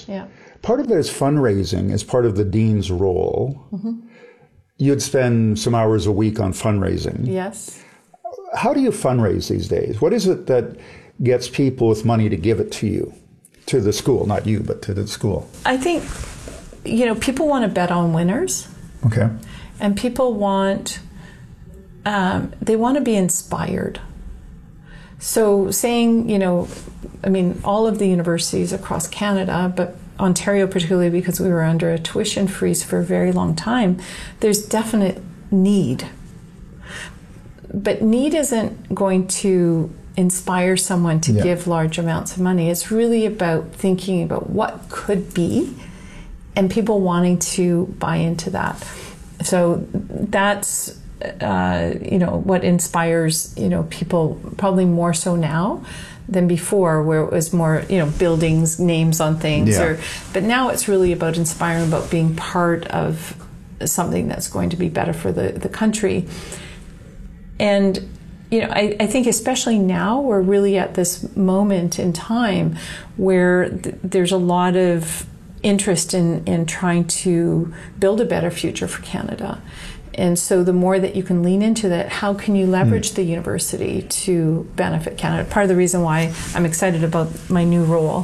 Yeah. Part of it is fundraising as part of the dean's role. You'd spend some hours a week on fundraising. Yes. How do you fundraise these days? What is it that gets people with money to give it to you, to the school, not you, but to the school? I think, people want to bet on winners. Okay. And people want, they want to be inspired. So saying, all of the universities across Canada, but Ontario particularly because we were under a tuition freeze for a very long time, there's definite need. But need isn't going to inspire someone to give large amounts of money. It's really about thinking about what could be and people wanting to buy into that. So that's, what inspires, people probably more so now than before, where it was more, buildings, names on things. But now it's really about inspiring, about being part of something that's going to be better for the country. And, I think especially now we're really at this moment in time where there's a lot of interest in trying to build a better future for Canada. And so the more that you can lean into that, how can you leverage the university to benefit Canada? Part of the reason why I'm excited about my new role,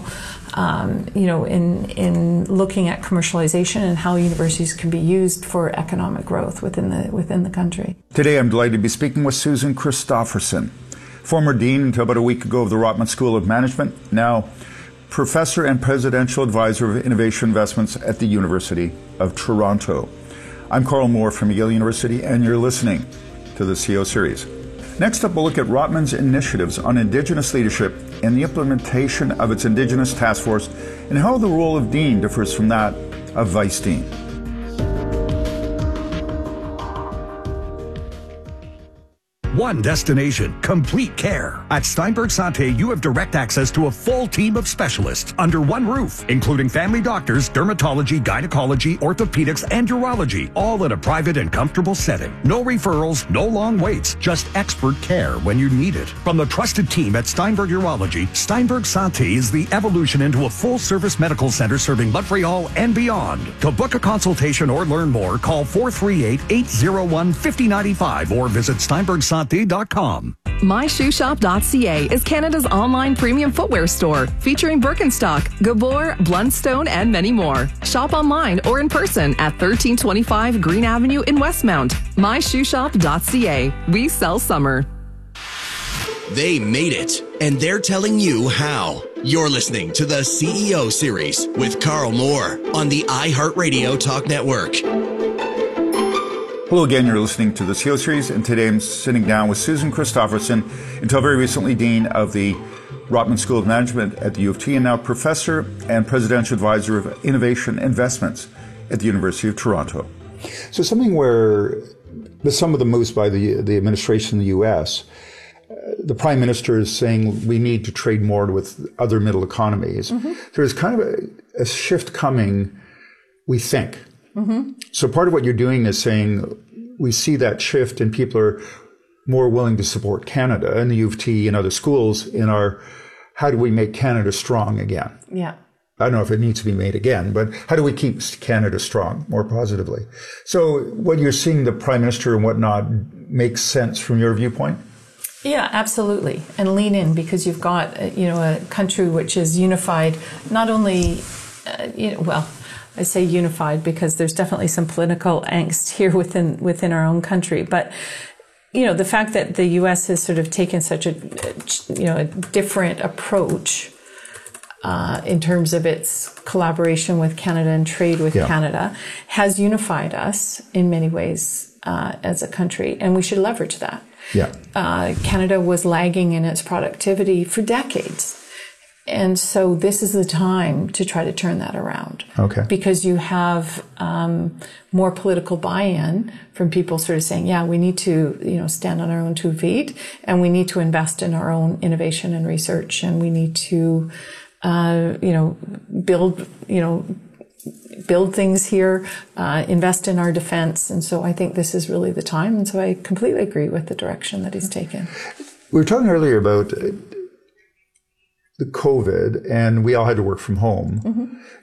in looking at commercialization and how universities can be used for economic growth within the country. Today I'm delighted to be speaking with Susan Christofferson, former dean until about a week ago of the Rotman School of Management, now professor and presidential advisor of innovation investments at the University of Toronto. I'm Carl Moore from McGill University, and you're listening to the CEO Series. Next up, we'll look at Rotman's initiatives on Indigenous leadership and the implementation of its Indigenous Task Force and how the role of Dean differs from that of Vice Dean. One destination, complete care. At Steinberg Santé, you have direct access to a full team of specialists under one roof, including family doctors, dermatology, gynecology, orthopedics, and urology, all in a private and comfortable setting. No referrals, no long waits, just expert care when you need it. From the trusted team at Steinberg Urology, Steinberg Santé is the evolution into a full-service medical center serving Montreal and beyond. To book a consultation or learn more, call 438-801-5095 or visit steinbergsanté.com. MyShoeShop.ca is Canada's online premium footwear store featuring Birkenstock, Gabor, Blundstone, and many more. Shop online or in person at 1325 Green Avenue in Westmount. MyShoeShop.ca. We sell summer. They made it, and they're telling you how. You're listening to the CEO Series with Carl Moore on the iHeartRadio Talk Network. Hello again, you're listening to the CEO Series, and today I'm sitting down with Susan Christofferson, until very recently Dean of the Rotman School of Management at the U of T, and now Professor and Presidential Advisor of Innovation Investments at the University of Toronto. So something where some of the moves by the administration in the U.S., the Prime Minister is saying we need to trade more with other middle economies. There's kind of a shift coming, we think. So part of what you're doing is saying we see that shift and people are more willing to support Canada and the U of T and other schools in our how do we make Canada strong again? Yeah. I don't know if it needs to be made again, but how do we keep Canada strong more positively? So what you're seeing the Prime Minister and whatnot makes sense from your viewpoint? Yeah, absolutely. And lean in because you've got, a country which is unified, not only, I say unified because there's definitely some political angst here within our own country. But, the fact that the U.S. has sort of taken such a different approach in terms of its collaboration with Canada and trade with Canada has unified us in many ways as a country, and we should leverage that. Canada was lagging in its productivity for decades. And so this is the time to try to turn that around. Because you have more political buy-in from people sort of saying, yeah, we need to, stand on our own 2 feet and we need to invest in our own innovation and research and we need to, build things here, invest in our defense. And so I think this is really the time. And so I completely agree with the direction that he's taken. We were talking earlier about the COVID, and we all had to work from home.